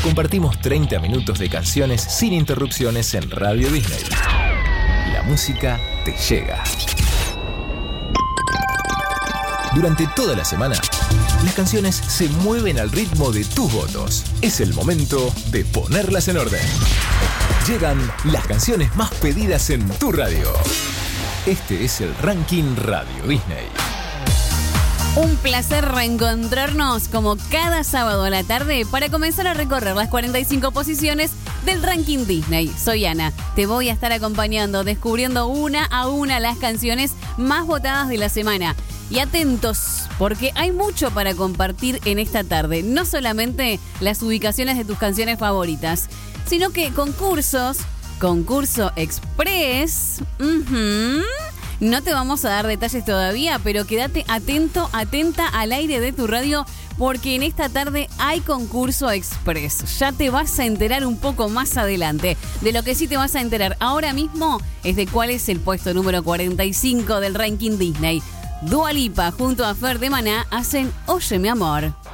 Compartimos 30 minutos de canciones sin interrupciones en Radio Disney. La música te llega. Durante toda la semana, las canciones se mueven al ritmo de tus votos. Es el momento de ponerlas en orden. Llegan las canciones más pedidas en tu radio. Este es el Ranking Radio Disney. Un placer reencontrarnos como cada sábado a la tarde para comenzar a recorrer las 45 posiciones del Ranking Disney. Soy Ana, te voy a estar acompañando, descubriendo una a una las canciones más votadas de la semana. Y atentos, porque hay mucho para compartir en esta tarde. No solamente las ubicaciones de tus canciones favoritas, sino que concurso express. No te vamos a dar detalles todavía, pero quédate atento, atenta al aire de tu radio, porque en esta tarde hay concurso express. Ya te vas a enterar un poco más adelante. De lo que sí te vas a enterar ahora mismo es de cuál es el puesto número 45 del Ranking Disney. Dua Lipa junto a Fer de Maná hacen Oye mi amor.